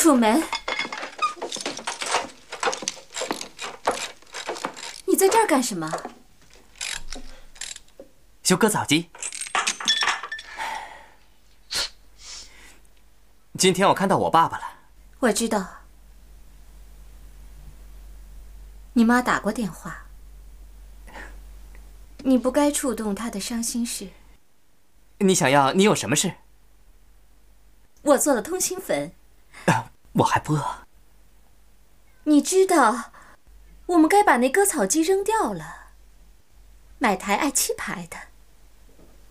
楚门，你在这儿干什么？ 修割草机。今天我看到我爸爸了。 我知道，你妈打过电话。你不该触动她的伤心事。 你想要？你有什么事？ 我做了通心粉。 我还不饿。 你知道，我们该把那割草机扔掉了，买台i7牌的。